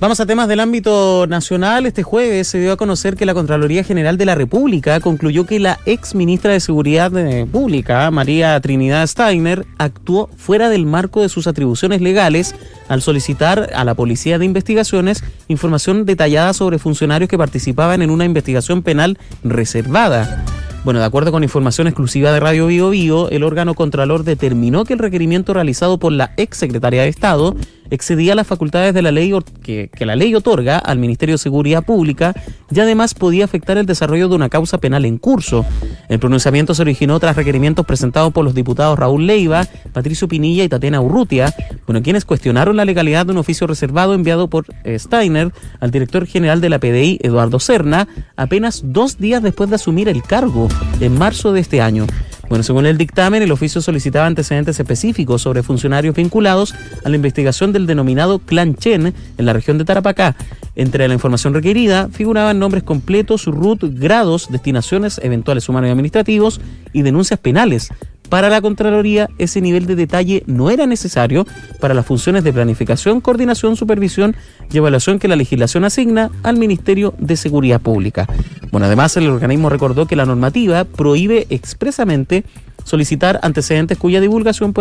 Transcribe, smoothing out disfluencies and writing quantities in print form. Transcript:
Vamos a temas del ámbito nacional. Este jueves se dio a conocer que la Contraloría General de la República concluyó que la ex ministra de Seguridad Pública, María Trinidad Steiner, actuó fuera del marco de sus atribuciones legales al solicitar a la Policía de Investigaciones información detallada sobre funcionarios que participaban en una investigación penal reservada. Bueno, de acuerdo con información exclusiva de Radio Bío Bío, el órgano contralor determinó que el requerimiento realizado por la ex secretaria de Estado excedía las facultades de la ley que la ley otorga al Ministerio de Seguridad Pública y además podía afectar el desarrollo de una causa penal en curso. El pronunciamiento se originó tras requerimientos presentados por los diputados Raúl Leiva, Patricio Pinilla y Tatiana Urrutia, quienes cuestionaron la legalidad de un oficio reservado enviado por Steiner al director general de la PDI, Eduardo Serna, apenas 2 días después de asumir el cargo, en marzo de este año. Según el dictamen, el oficio solicitaba antecedentes específicos sobre funcionarios vinculados a la investigación del denominado Clan Chen en la región de Tarapacá. Entre la información requerida figuraban nombres completos, RUT, grados, destinaciones, eventuales humanos y administrativos y denuncias penales. Para la Contraloría, ese nivel de detalle no era necesario para las funciones de planificación, coordinación, supervisión y evaluación que la legislación asigna al Ministerio de Seguridad Pública. Además, el organismo recordó que la normativa prohíbe expresamente solicitar antecedentes cuya divulgación